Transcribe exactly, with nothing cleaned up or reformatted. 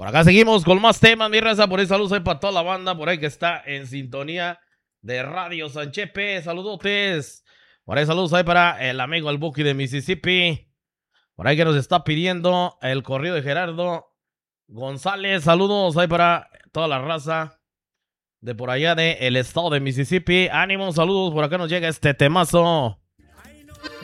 Por acá seguimos con más temas, mi raza. Por ahí saludos ahí para toda la banda por ahí que está en sintonía de Radio Sanchepe. Saludotes. Por ahí saludos ahí para el amigo el Buki de Mississippi. Por ahí que nos está pidiendo el corrido de Gerardo González. Saludos ahí para toda la raza de por allá del estado de Mississippi. Ánimo, saludos. Por acá nos llega este temazo